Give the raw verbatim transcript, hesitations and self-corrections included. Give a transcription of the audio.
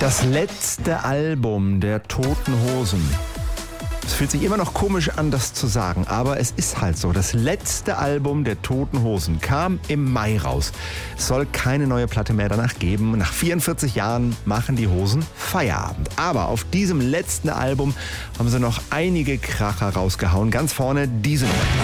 Das letzte Album der Toten Hosen. Es fühlt sich immer noch komisch an, das zu sagen, aber es ist halt so. Das letzte Album der Toten Hosen kam im Mai raus. Es soll keine neue Platte mehr danach geben. Nach vierundvierzig Jahren machen die Hosen Feierabend. Aber auf diesem letzten Album haben sie noch einige Kracher rausgehauen. Ganz vorne diese Nummer.